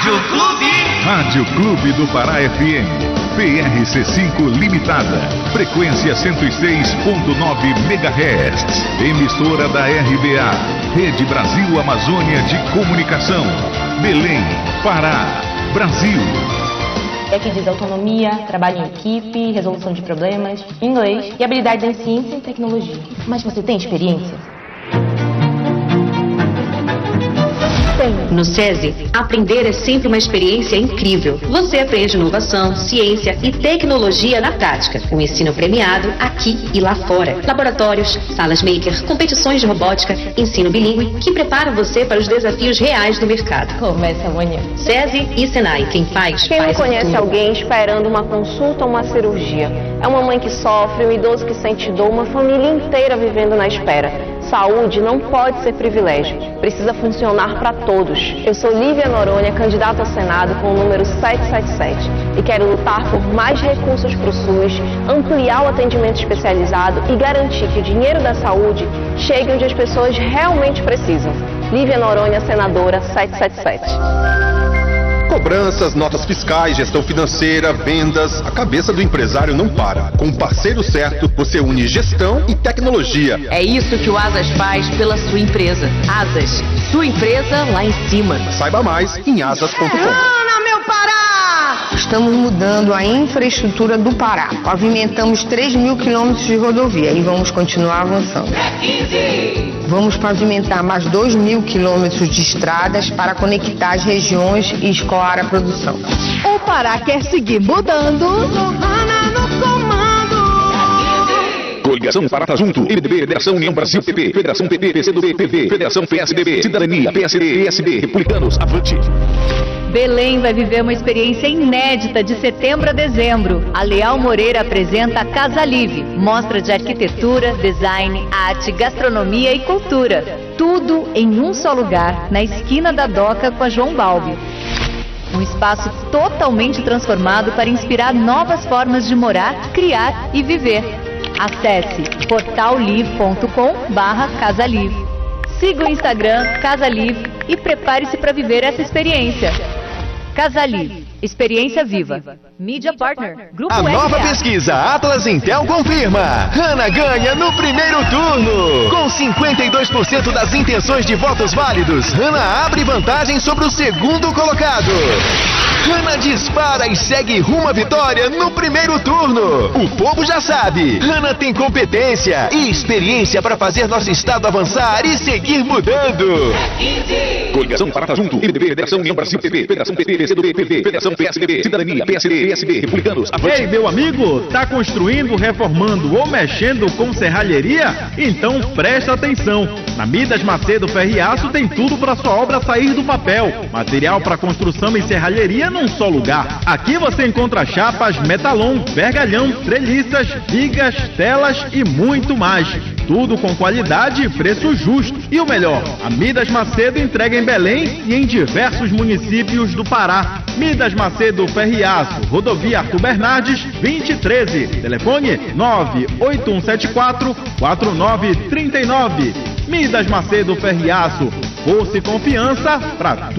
Rádio Clube. Rádio Clube do Pará FM. PRC5 Limitada. Frequência 106.9 MHz. Emissora da RBA. Rede Brasil Amazônia de Comunicação. Belém, Pará, Brasil. Aqui diz autonomia, trabalho em equipe, resolução de problemas, inglês e habilidades em ciência e tecnologia. Mas você tem experiência? No SESI, aprender é sempre uma experiência incrível. Você aprende inovação, ciência e tecnologia na prática. Um ensino premiado aqui e lá fora. Laboratórios, salas maker, competições de robótica, ensino bilíngue que preparam você para os desafios reais do mercado. Começa amanhã. SESI e Senai, quem faz não conhece tudo. Alguém esperando uma consulta ou uma cirurgia? É uma mãe que sofre, um idoso que sente dor, uma família inteira vivendo na espera. Saúde não pode ser privilégio, precisa funcionar para todos. Eu sou Lívia Noronha, candidata ao Senado com o número 777 e quero lutar por mais recursos para o SUS, ampliar o atendimento especializado e garantir que o dinheiro da saúde chegue onde as pessoas realmente precisam. Lívia Noronha, senadora 777. Cobranças, notas fiscais, gestão financeira, vendas, a cabeça do empresário não para. Com o parceiro certo, você une gestão e tecnologia. É isso que o Asas faz pela sua empresa. Asas, sua empresa lá em cima. Saiba mais em asas.com. Meu Pará! Estamos mudando a infraestrutura do Pará. Pavimentamos 3.000 quilômetros de rodovia e vamos continuar avançando. Vamos pavimentar mais 2.000 quilômetros de estradas para conectar as regiões e escoar a produção. O Pará quer seguir mudando. Lohana no comando. Coligação Pará tá junto. MDB, Federação União Brasil PP, Federação PP, PCdoB, PV, Federação PSDB, Cidadania, PSD, PSD, Republicanos, Avante. Belém vai viver uma experiência inédita de setembro a dezembro. A Leal Moreira apresenta Casa Live, mostra de arquitetura, design, arte, gastronomia e cultura. Tudo em um só lugar, na esquina da Doca com a João Balbi. Um espaço totalmente transformado para inspirar novas formas de morar, criar e viver. Acesse portallive.com/casalive. Siga o Instagram Casa Live e prepare-se para viver essa experiência. Casa Live, experiência viva. Media Partner, Grupo A nova RBA. pesquisa Atlas Intel confirma. Hanna ganha no primeiro turno. Com 52% das intenções de votos válidos, Hanna abre vantagem sobre o segundo colocado. Hanna dispara e segue rumo à vitória no primeiro turno. O povo já sabe. Hanna tem competência e experiência para fazer nosso estado avançar e seguir mudando. Coligação Pará tá junto. MDB, Federação União Brasil PP, Federação PP, PCdoB, PV, Federação PSDB, Cidadania, PSD, PSD, Republicanos, Avante. Ei, meu amigo, tá construindo, reformando ou mexendo com serralheria? Então presta atenção. Na Midas Macedo Ferro e Aço tem tudo para sua obra sair do papel. Material para construção e serralheria num só lugar. Aqui você encontra chapas, metalon, vergalhão, treliças, vigas, telas e muito mais. Tudo com qualidade e preço justo. E o melhor, a Midas Macedo entrega em Belém e em diversos municípios do Pará. Midas Macedo Ferro e Aço, Rodovia Arthur Bernardes, 2013. Telefone 98174-4939. Midas Macedo Ferro e Aço, força e confiança para tudo.